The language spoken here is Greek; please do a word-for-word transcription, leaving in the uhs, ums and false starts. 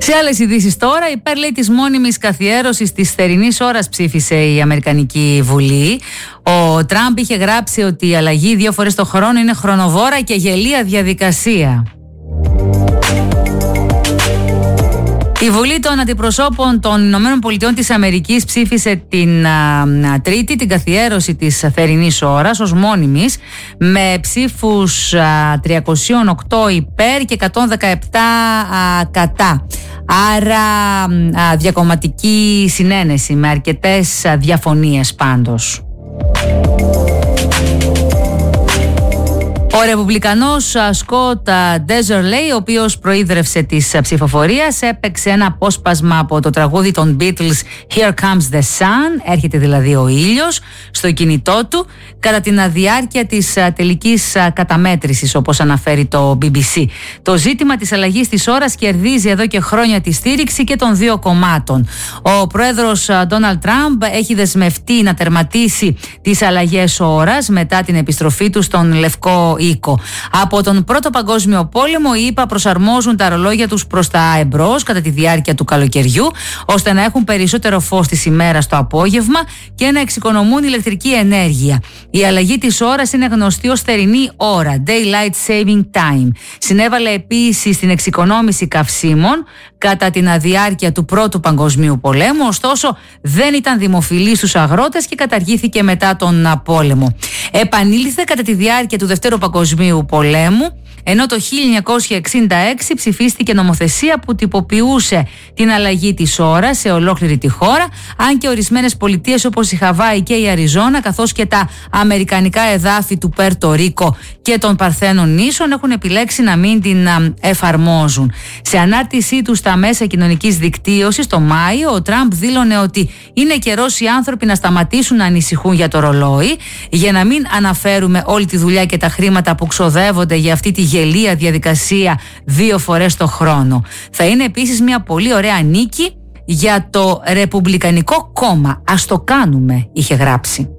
Σε άλλες ειδήσεις τώρα, υπέρ λέει της μόνιμης καθιέρωσης της θερινής ώρας ψήφισε η Αμερικανική Βουλή. Ο Τραμπ είχε γράψει ότι η αλλαγή δύο φορές το χρόνο είναι χρονοβόρα και γελία διαδικασία. Η Βουλή των Αντιπροσώπων των Ηνωμένων Πολιτειών της Αμερικής ψήφισε την α, Τρίτη την καθιέρωση της θερινής ώρας ως μόνιμης με ψήφους α, τριακόσια οκτώ υπέρ και εκατόν δεκαεπτά α, κατά. Άρα α, διακομματική συνένεση με αρκετές α, διαφωνίες πάντως. Ο Ρεπουμπλικανός Σκοτ Ντέζερλεϊ, ο οποίος προείδρευσε της ψηφοφορίας, έπαιξε ένα απόσπασμα από το τραγούδι των Beatles Here Comes the Sun, έρχεται δηλαδή ο ήλιος, στο κινητό του κατά την διάρκεια της τελικής καταμέτρησης, όπως αναφέρει το μπι μπι σι. Το ζήτημα της αλλαγής της ώρας κερδίζει εδώ και χρόνια τη στήριξη και των δύο κομμάτων. Ο πρόεδρος Ντόναλντ Τραμπ έχει δεσμευτεί να τερματίσει τις αλλαγές ώρας μετά την επιστροφή του στον Λευκό Οίκο. Από τον Πρώτο Παγκόσμιο Πόλεμο, οι ΗΠΑ προσαρμόζουν τα ρολόγια τους προς τα εμπρός κατά τη διάρκεια του καλοκαιριού, ώστε να έχουν περισσότερο φως της ημέρας το απόγευμα και να εξοικονομούν ηλεκτρική ενέργεια. Η αλλαγή της ώρας είναι γνωστή ως θερινή ώρα, Daylight Saving Time. Συνέβαλε επίσης στην εξοικονόμηση καυσίμων κατά την διάρκεια του Πρώτου Παγκοσμίου Πολέμου, ωστόσο δεν ήταν δημοφιλή στους αγρότες και καταργήθηκε μετά τον πόλεμο. Επανήλθε κατά τη διάρκεια του Δευτέρου Παγκοσμίου Πολέμου, ενώ το χίλια εννιακόσια εξήντα έξι ψηφίστηκε νομοθεσία που τυποποιούσε την αλλαγή της ώρας σε ολόκληρη τη χώρα, αν και ορισμένες πολιτείες όπως η Χαβάη και η Αριζόνα, καθώς και τα αμερικανικά εδάφη του Πέρτο Ρίκο και των Παρθένων νήσων έχουν επιλέξει να μην την εφαρμόζουν. Σε ανάρτησή του στα μέσα κοινωνικής δικτύωσης το Μάιο, ο Τραμπ δήλωνε ότι είναι καιρός οι άνθρωποι να σταματήσουν να ανησυχούν για το ρολόι, για να μην αναφέρουμε όλη τη δουλειά και τα χρήματα που ξοδεύονται για αυτή τη γελία διαδικασία δύο φορές το χρόνο. Θα είναι επίσης μια πολύ ωραία νίκη για το Ρεπουμπλικανικό κόμμα. Ας το κάνουμε, είχε γράψει.